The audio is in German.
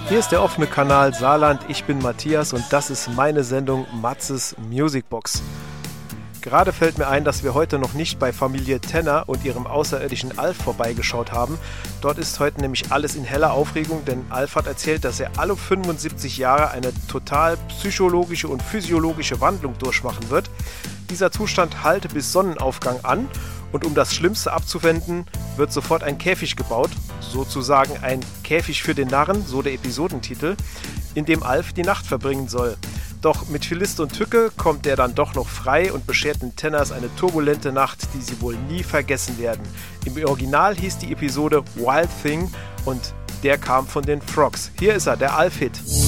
Hier ist der offene Kanal Saarland, ich bin Matthias und das ist meine Sendung Matzes Musicbox. Gerade fällt mir ein, dass wir heute noch nicht bei Familie Tenner und ihrem außerirdischen Alf vorbeigeschaut haben. Dort ist heute nämlich alles in heller Aufregung, denn Alf hat erzählt, dass er alle 75 Jahre eine total psychologische und physiologische Wandlung durchmachen wird. Dieser Zustand halte bis Sonnenaufgang an und um das Schlimmste abzuwenden, wird sofort ein Käfig gebaut, sozusagen ein Käfig für den Narren, so der Episodentitel, in dem Alf die Nacht verbringen soll. Doch mit viel List und Tücke kommt er dann doch noch frei und beschert den Tenners eine turbulente Nacht, die sie wohl nie vergessen werden. Im Original hieß die Episode Wild Thing und der kam von den Frogs. Hier ist er, der Alf-Hit.